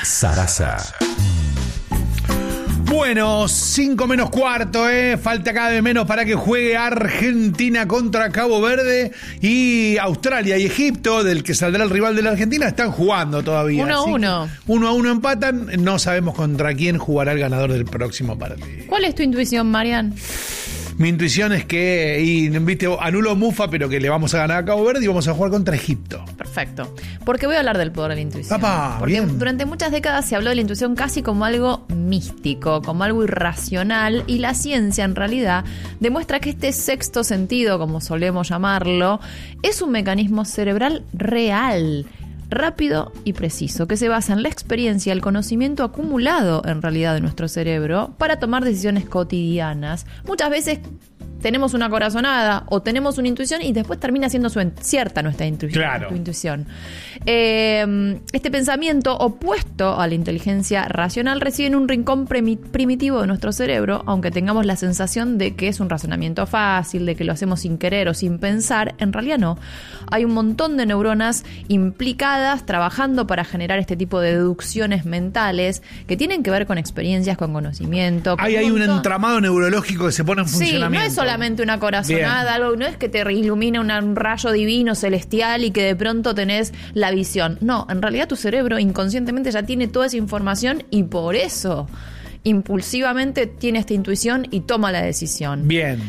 Sarasa. Bueno, 5 menos cuarto, falta cada vez menos para que juegue Argentina contra Cabo Verde, y Australia y Egipto, del que saldrá el rival de la Argentina, están jugando todavía. 1-1. 1-1 empatan, no sabemos contra quién jugará el ganador del próximo partido. ¿Cuál es tu intuición, Marian? Mi intuición es que, viste, anulo Mufa, pero que le vamos a ganar a Cabo Verde y vamos a jugar contra Egipto. Perfecto. Porque voy a hablar del poder de la intuición. Papá, porque bien. Durante muchas décadas se habló de la intuición casi como algo místico, como algo irracional, y la ciencia en realidad demuestra que este sexto sentido, como solemos llamarlo, es un mecanismo cerebral real, rápido y preciso, que se basa en la experiencia, el conocimiento acumulado en realidad de nuestro cerebro para tomar decisiones cotidianas. Muchas veces tenemos una corazonada o tenemos una intuición y después termina siendo cierta nuestra intuición. Claro. Este pensamiento opuesto a la inteligencia racional reside en un rincón primitivo de nuestro cerebro, aunque tengamos la sensación de que es un razonamiento fácil, de que lo hacemos sin querer o sin pensar. En realidad no. Hay un montón de neuronas implicadas trabajando para generar este tipo de deducciones mentales que tienen que ver con experiencias, con conocimiento. Hay un entramado neurológico que se pone en funcionamiento. Sí, no es solamente una corazonada, algo, no es que te ilumine un rayo divino celestial y que de pronto tenés la visión. No, en realidad tu cerebro inconscientemente ya tiene toda esa información y por eso impulsivamente tiene esta intuición y toma la decisión. Bien.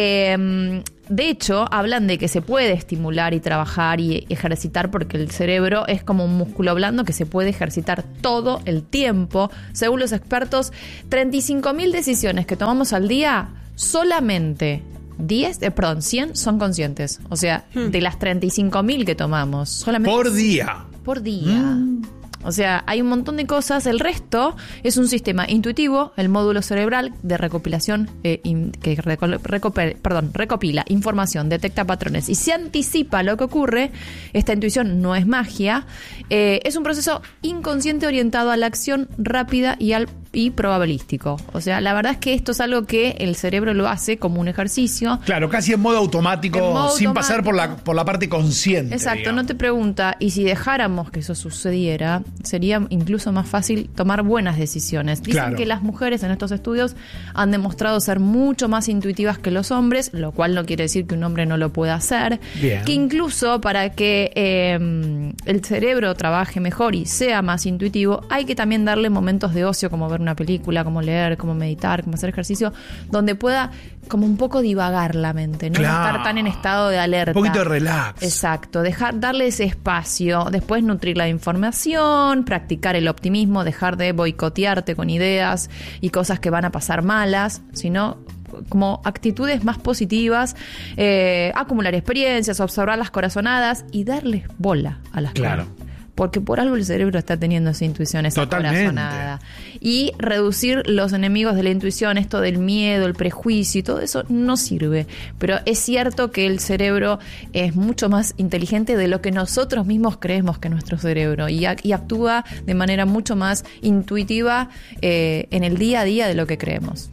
De hecho, hablan de que se puede estimular y trabajar y ejercitar porque el cerebro es como un músculo blando que se puede ejercitar todo el tiempo. Según los expertos, 35.000 decisiones que tomamos al día, solamente 100 son conscientes. O sea, de las 35.000 que tomamos, solamente por día. Por día. O sea, hay un montón de cosas. El resto es un sistema intuitivo, el módulo cerebral de recopilación que recopila información, detecta patrones y se anticipa lo que ocurre. Esta intuición no es magia. Es un proceso inconsciente orientado a la acción rápida y probabilístico. O sea, la verdad es que esto es algo que el cerebro lo hace como un ejercicio. Claro, casi en modo automático, sin pasar por la parte consciente. Exacto, digamos. no te pregunta, y si dejáramos que eso sucediera, sería incluso más fácil tomar buenas decisiones. Dicen que las mujeres en estos estudios han demostrado ser mucho más intuitivas que los hombres, lo cual no quiere decir que un hombre no lo pueda hacer. Bien. Que incluso para que el cerebro trabaje mejor y sea más intuitivo, hay que también darle momentos de ocio, como ver una película, como leer, como meditar, como hacer ejercicio, donde pueda como un poco divagar la mente, no estar tan en estado de alerta. Un poquito de relax. Exacto, darle ese espacio, después nutrirla de información, practicar el optimismo, dejar de boicotearte con ideas y cosas que van a pasar malas, sino como actitudes más positivas, acumular experiencias, observar las corazonadas y darles bola a las cosas. Porque por algo el cerebro está teniendo esa intuición, esa corazonada. Y reducir los enemigos de la intuición, esto del miedo, el prejuicio y todo eso, no sirve. Pero es cierto que el cerebro es mucho más inteligente de lo que nosotros mismos creemos que es nuestro cerebro. Y actúa de manera mucho más intuitiva en el día a día de lo que creemos.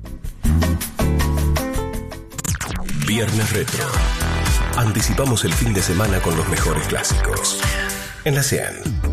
Viernes Retro. Anticipamos el fin de semana con los mejores clásicos. En la 100.